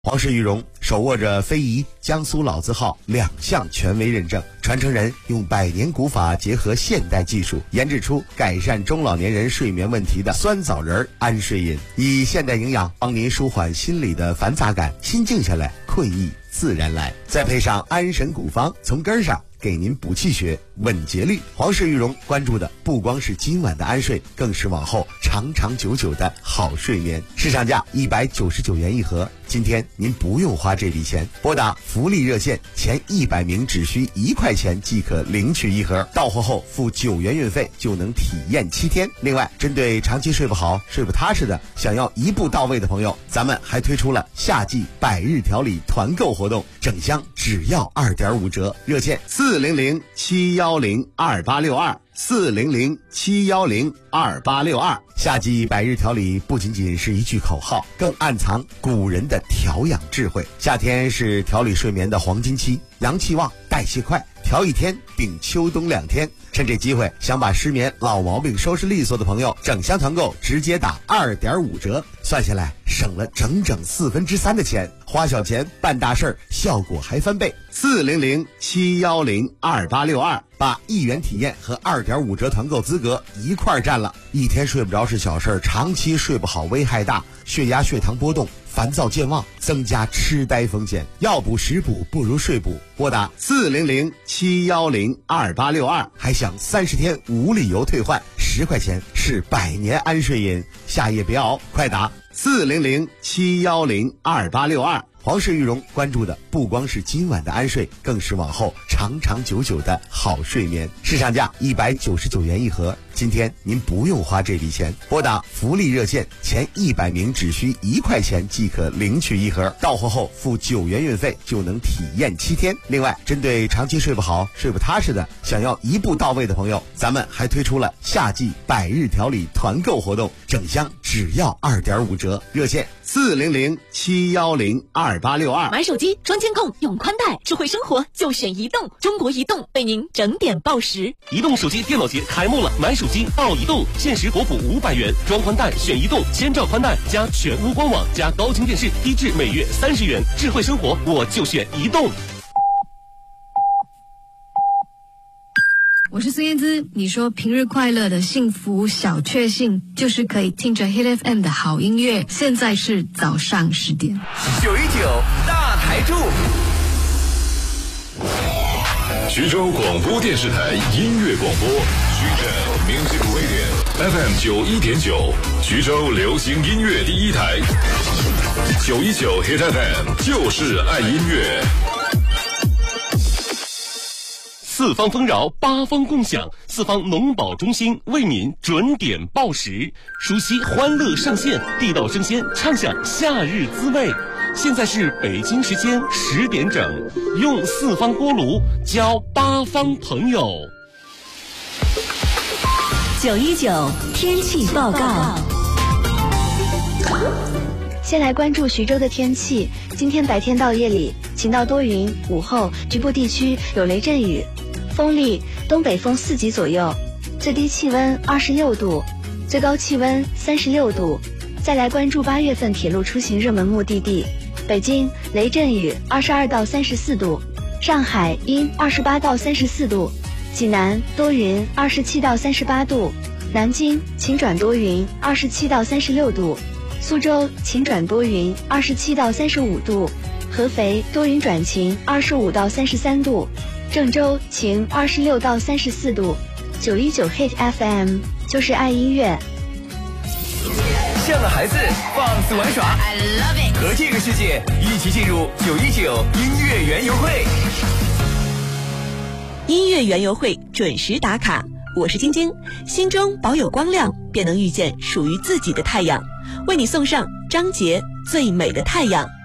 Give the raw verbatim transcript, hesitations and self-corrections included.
皇室玉荣手握着非遗、江苏老字号两项权威认证，传承人用百年古法结合现代技术，研制出改善中老年人睡眠问题的酸枣仁安睡饮，以现代营养帮您舒缓心理的繁杂感，心静下来，困意自然来。再配上安神古方，从根上给您补气血、稳节律。皇室玉荣关注的不光是今晚的安睡，更是往后长长久久的好睡眠。市场价一百九十九元一盒，今天您不用花这笔钱，拨打福利热线，前一百名只需一块钱即可领取一盒，到货后付九元运费就能体验七天。另外，针对长期睡不好、睡不踏实的，想要一步到位的朋友，咱们还推出了夏季百日调理团购活动，整箱只要二点五折，热线四零零七幺零二八六二。四零零七幺零二八六二。夏季百日调理不仅仅是一句口号，更暗藏古人的调养智慧。夏天是调理睡眠的黄金期，阳气旺，代谢快，调一天顶秋冬两天。趁这机会，想把失眠老毛病收拾利索的朋友，整箱团购直接打二点五折，算下来省了整整四分之三的钱，花小钱办大事儿，效果还翻倍。四零零七幺零二八六二，把一元体验和二点五折团购资格一块儿占了。一天睡不着是小事儿，长期睡不好危害大，血压、血糖波动，烦躁健忘，增加痴呆风险。要补食补不如睡补，拨打四零零七幺零二八六二，还享三十天无理由退换，十块钱是百年安睡饮，夏夜别熬，快打四零零七幺零二八六二。皇室玉荣关注的不光是今晚的安睡，更是往后长长久久的好睡眠。市场价一百九十九元一盒，今天您不用花这笔钱，拨打福利热线，前一百名只需一块钱即可领取一盒，到货后付九元运费就能体验七天。另外，针对长期睡不好、睡不踏实的，想要一步到位的朋友，咱们还推出了夏季百日调理团购活动，整箱只要二点五折，热线四零零七幺零二八六二。 买手机装监控用宽带，智慧生活就选移动，中国移动为您整点报时。 移动手机电脑节开幕了，买手机到移动，限时国补五百元，装宽带选移动，千兆宽带加全屋官网加高清电视，低至每月三十元，智慧生活我就选移动。 我是孙燕姿，你说平日快乐的幸福小确幸，就是可以听着 Hit F M 的好音乐。现在是早上十点， 九一九大台柱， 徐州广播电视台音乐广播，徐州 Music Radio F M 九一点九，徐州流行音乐第一台，九一九 Hit F M 就是爱音乐。 四方丰饶，八方共享，四方农保中心为您准点报时，熟悉欢乐上线，地道生鲜，畅享夏日滋味。现在是北京时间十点整，用四方锅炉交八方朋友。 九一九天气报告。 先来关注徐州的天气，今天白天到夜里晴到多云，午后局部地区有雷阵雨，风力东北风四级左右，最低气温二十六度，最高气温三十六度。再来关注八月份铁路出行热门目的地，北京雷阵雨二十二到三十四度，上海阴二十八到三十四度，济南多云二十七到三十八度，南京晴转多云二十七到三十六度，苏州晴转多云二十七到三十五度，合肥多云转晴二十五到三十三度，郑州晴二十六到三十四度。九一九 Hit F M 就是爱音乐。 像个孩子放肆玩耍， I love it， 和这个世界一起进入九一九音乐园游会。 音乐园游会准时打卡，我是晶晶，心中保有光亮，便能遇见属于自己的太阳。为你送上张杰《最美的太阳》。